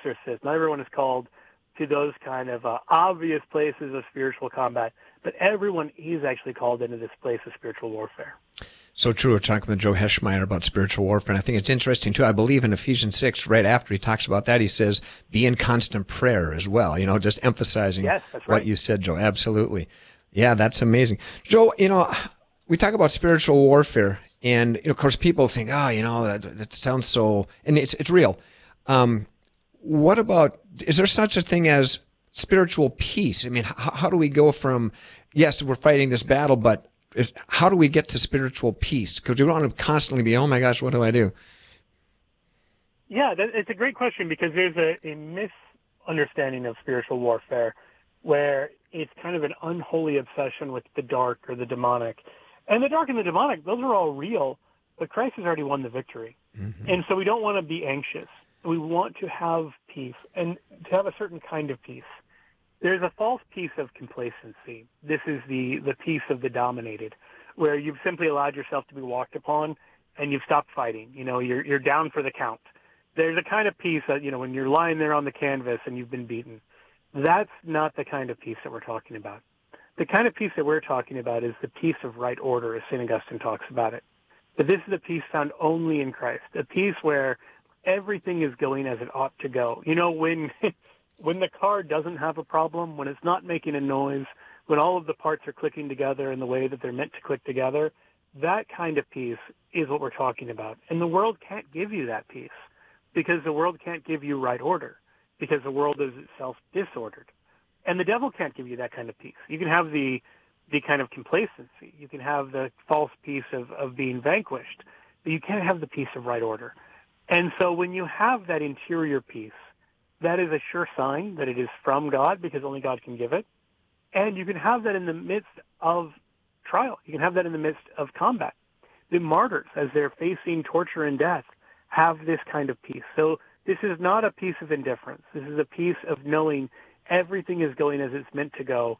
exorcist. Not everyone is called to those kind of obvious places of spiritual combat, but everyone is actually called into this place of spiritual warfare. So true. We're talking with Joe Heschmeyer about spiritual warfare, and I think it's interesting, too. I believe in Ephesians 6, right after he talks about that, he says, be in constant prayer as well, just emphasizing what you said, Joe. Absolutely. Yeah, that's amazing. Joe, we talk about spiritual warfare, and, of course, people think, that sounds so, and it's real. What about, is there such a thing as spiritual peace? I mean, how do we go from, yes, we're fighting this battle, but how do we get to spiritual peace? Because we don't want to constantly be, oh my gosh, what do I do? Yeah, it's a great question, because there's a misunderstanding of spiritual warfare where it's kind of an unholy obsession with the dark or the demonic. And the dark and the demonic, those are all real, but Christ has already won the victory. Mm-hmm. And so we don't want to be anxious. We want to have peace, and to have a certain kind of peace. There's a false peace of complacency. This is the peace of the dominated, where you've simply allowed yourself to be walked upon and you've stopped fighting. You're down for the count. There's a kind of peace that, when you're lying there on the canvas and you've been beaten. That's not the kind of peace that we're talking about. The kind of peace that we're talking about is the peace of right order, as St. Augustine talks about it. But this is a peace found only in Christ, a peace where everything is going as it ought to go. When the car doesn't have a problem, when it's not making a noise, when all of the parts are clicking together in the way that they're meant to click together, that kind of peace is what we're talking about. And the world can't give you that peace, because the world can't give you right order, because the world is itself disordered. And the devil can't give you that kind of peace. You can have the kind of complacency. You can have the false peace of being vanquished, but you can't have the peace of right order. And so when you have that interior peace, that is a sure sign that it is from God, because only God can give it. And you can have that in the midst of trial. You can have that in the midst of combat. The martyrs, as they're facing torture and death, have this kind of peace. So this is not a peace of indifference. This is a peace of knowing everything is going as it's meant to go,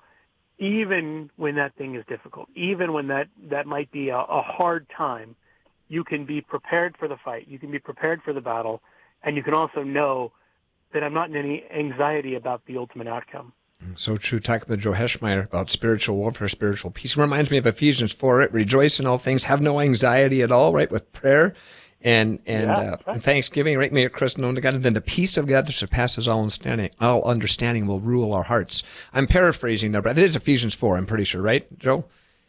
even when that thing is difficult, even when that might be a hard time. You can be prepared for the fight. You can be prepared for the battle. And you can also know that I'm not in any anxiety about the ultimate outcome. So true. Talking with Joe Heschmeyer about spiritual warfare, spiritual peace. It reminds me of Ephesians 4, right? Rejoice in all things, have no anxiety at all, right? With prayer and thanksgiving, right? May your Christ known to God, and then the peace of God that surpasses all understanding will rule our hearts. I'm paraphrasing there, but it is Ephesians 4, I'm pretty sure, right, Joe?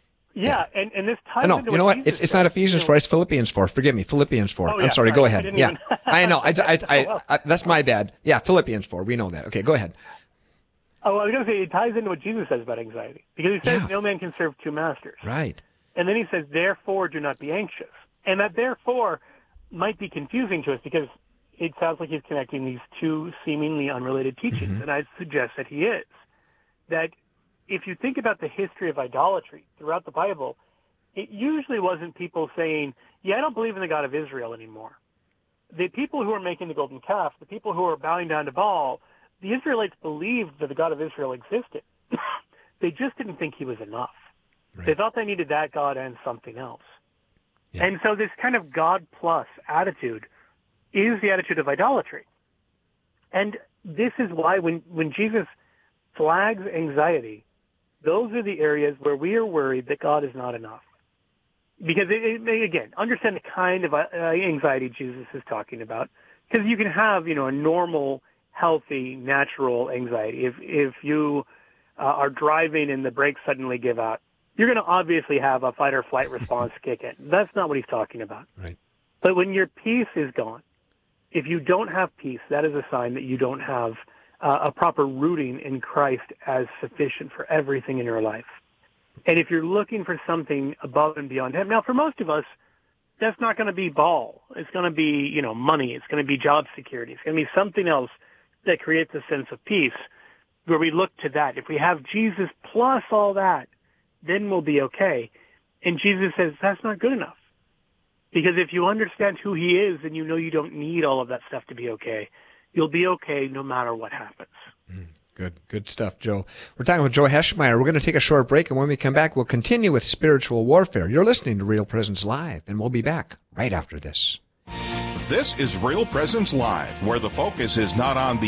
Yeah. And this ties into you know what? It's not Ephesians 4, it's Philippians 4. Forgive me, Philippians 4. Oh, I'm sorry, go ahead. Yeah, I know. I that's my bad. Yeah, Philippians 4. We know that. Okay, go ahead. Oh, I was going to say, it ties into what Jesus says about anxiety. Because he says no man can serve two masters. Right. And then he says, therefore, do not be anxious. And that therefore might be confusing to us, because it sounds like he's connecting these two seemingly unrelated teachings. Mm-hmm. And I suggest that he is. That if you think about the history of idolatry throughout the Bible, it usually wasn't people saying, I don't believe in the God of Israel anymore. The people who were making the golden calf, the people who were bowing down to Baal, the Israelites believed that the God of Israel existed. They just didn't think he was enough. Right. They thought they needed that God and something else. Yeah. And so this kind of God plus attitude is the attitude of idolatry. And this is why when Jesus flags anxiety, those are the areas where we are worried that God is not enough. Because, again, understand the kind of anxiety Jesus is talking about. Because you can have, a normal, healthy, natural anxiety. If you are driving and the brakes suddenly give out, you're going to obviously have a fight or flight response kick in. That's not what he's talking about. Right. But when your peace is gone, if you don't have peace, that is a sign that you don't have a proper rooting in Christ as sufficient for everything in your life. And if you're looking for something above and beyond him, now for most of us, that's not going to be Baal. It's going to be, money. It's going to be job security. It's going to be something else that creates a sense of peace where we look to that. If we have Jesus plus all that, then we'll be okay. And Jesus says that's not good enough. Because if you understand who he is and you know you don't need all of that stuff to be okay, you'll be okay no matter what happens. Good stuff, Joe. We're talking with Joe Heschmeyer. We're going to take a short break, and when we come back, we'll continue with spiritual warfare. You're listening to Real Presence Live, and we'll be back right after this. This is Real Presence Live, where the focus is not on the